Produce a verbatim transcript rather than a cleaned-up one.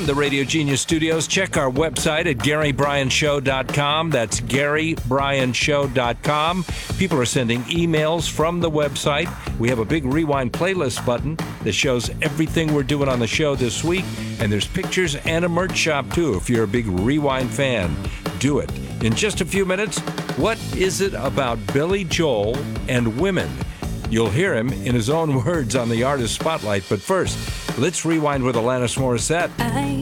From the Radio Genius Studios, check our website at gary bryan show dot com. That's gary bryan show dot com. People are sending emails from the website. We have a big rewind playlist button that shows everything we're doing on the show this week. And there's pictures and a merch shop, too, if you're a big rewind fan. Do it. In just a few minutes, what is it about Billy Joel and women? You'll hear him in his own words on the Artist Spotlight. But first, let's rewind with Alanis Morissette. I